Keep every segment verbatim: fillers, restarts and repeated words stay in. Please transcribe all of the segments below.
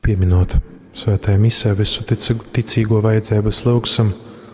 Pieminot svētajai misē visu ticīgo vajadzības lūgsim.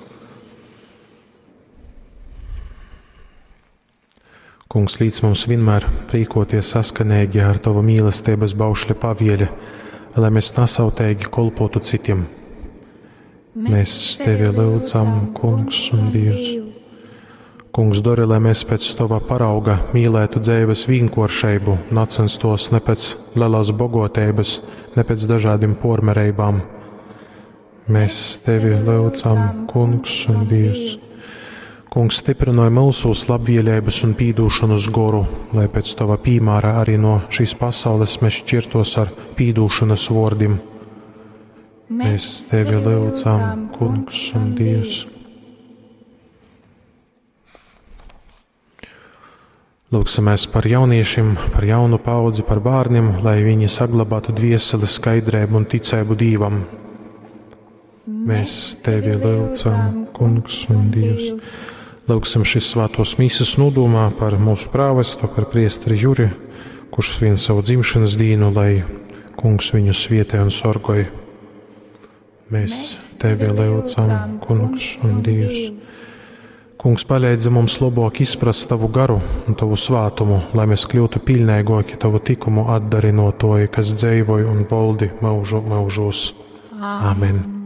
Kungs, līdz mums vienmēr rīkoties saskanīgi ar Tavu mīlestības baušļa pavieļa, lai mēs nesautēgi kolpotu citiem. Mēs Tevi lūdzam, Kungs un Dievs. Kungs, dori, lai mēs pēc Tava parauga mīlētu dzīves vienkāršību, necenstos ne pēc lielās bogotības, ne pēc dažādiem pormerībām. Mēs Tevi lūdzam, Kungs un Dievs. Kungs, stiprināja mūsos labvēlības un pīdūšanas goru, lai pēc Tava piemēra arī no šīs pasaules mēs šķirtos ar pīdūšanas vārdiem. Mēs Tevi lūdzam, Kungs un Dievs. Lūgsimies par jauniešiem, par jaunu paudzi, par bērniem, lai viņi saglabātu dvieseli skaidrību un ticību Dievam. Mēs Tevi lūdzam, Kungs un Dievs. Lūgsim šis svētos mīsas nodomā par mūsu prāvestu, par priesteri Juri, kurš svin savu dzimšanas dienu, lai Kungs viņu svietē un sorgoja. Mēs Tevi lūdzam, Kungs un Dievs. Kungs, palīdzi mums labāk izprast Tavu garu un Tavu svātumu, lai mēs kļūtu pilnīgāki Tavu tikumu atdarinotoji, kas dzīvoja un valdi mūžu mūžos. Āmen.